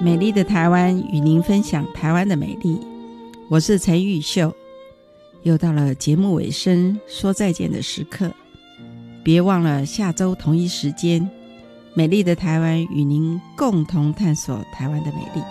美丽的台湾与您分享台湾的美丽，我是陈玉秀。又到了节目尾声说再见的时刻，别忘了下周同一时间，美丽的台湾与您共同探索台湾的美丽。